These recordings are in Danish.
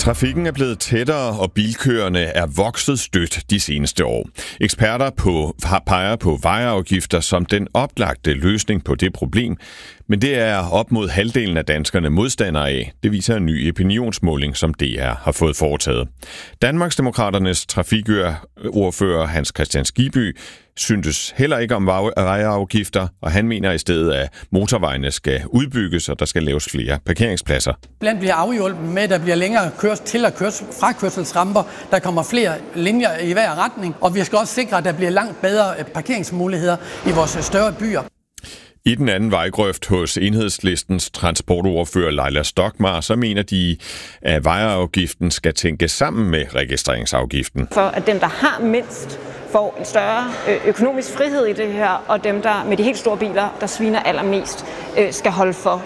Trafikken er blevet tættere, og bilkøerne er vokset stødt de seneste år. Eksperter peger på vejafgifter som den oplagte løsning på det problem, men det er op mod halvdelen af danskerne modstandere af. Det viser en ny opinionsmåling, som DR har fået foretaget. Danmarksdemokraternes trafikordfører Hans Kristian Skibby syntes heller ikke om vejafgifter, og han mener i stedet, at motorvejene skal udbygges, og der skal laves flere parkeringspladser. Blandt bliver afhjulpet med, at der bliver længere til- og frakørselsramper, der kommer flere linjer i hver retning, og vi skal også sikre, at der bliver langt bedre parkeringsmuligheder i vores større byer. I den anden vejgrøft hos Enhedslistens transportordfører Leila Stokmar, så mener de, at vejafgiften skal tænkes sammen med registreringsafgiften. For at dem, der har mindst, får en større økonomisk frihed i det her, og dem, der med de helt store biler, der sviner allermest, skal holde for.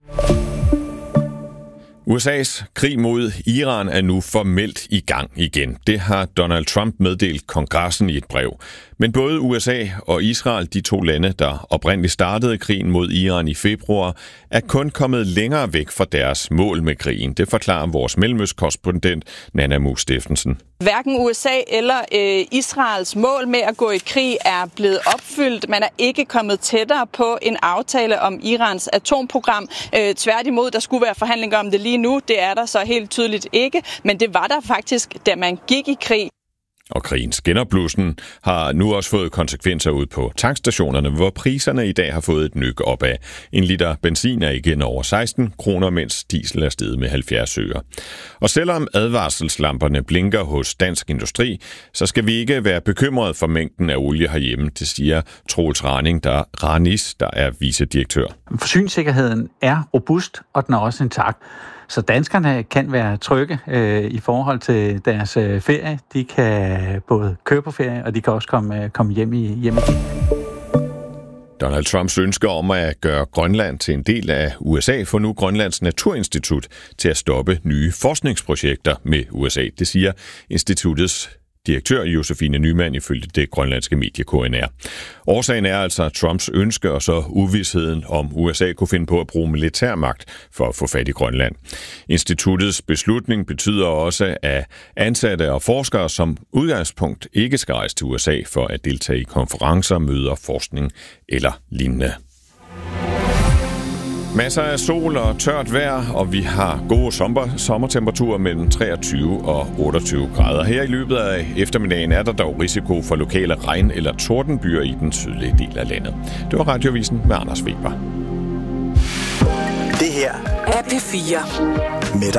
USA's krig mod Iran er nu formelt i gang igen. Det har Donald Trump meddelt kongressen i et brev. Men både USA og Israel, de to lande, der oprindeligt startede krigen mod Iran i februar, er kun kommet længere væk fra deres mål med krigen. Det forklarer vores mellemøstkorrespondent Nana Mu Steffensen. Hverken USA eller Israels mål med at gå i krig er blevet opfyldt. Man er ikke kommet tættere på en aftale om Irans atomprogram. Tværtimod, der skulle være forhandlinger om det lige nu. Det er der så helt tydeligt ikke, men det var der faktisk, da man gik i krig. Og krigens genopblussen har nu også fået konsekvenser ud på tankstationerne, hvor priserne i dag har fået et nyk opad. En liter benzin er igen over 16 kroner, mens diesel er steget med 70 øre. Og selvom advarselslamperne blinker hos Dansk Industri, så skal vi ikke være bekymrede for mængden af olie herhjemme, det siger Troels Ranis, der er vicedirektør. Forsyningssikkerheden er robust, og den er også intakt. Så danskerne kan være trygge i forhold til deres ferie. De kan både køre på ferie, og de kan også komme hjem igen. Donald Trumps ønske om at gøre Grønland til en del af USA får nu Grønlands Naturinstitut til at stoppe nye forskningsprojekter med USA. Det siger instituttets direktør Josefine Nyman ifølge det grønlandske medie KNR. Årsagen er altså Trumps ønske og så uvisheden om USA kunne finde på at bruge militærmagt for at få fat i Grønland. Instituttets beslutning betyder også, at ansatte og forskere som udgangspunkt ikke skal rejse til USA for at deltage i konferencer, møder, forskning eller lignende. Masser af sol og tørt vejr, og vi har gode sommertemperaturer mellem 23 og 28 grader. Her i løbet af eftermiddagen er der dog risiko for lokale regn- eller tordenbyer i den sydlige del af landet. Det var Radiovisen med Anders Weber. Det her er P4 med dig.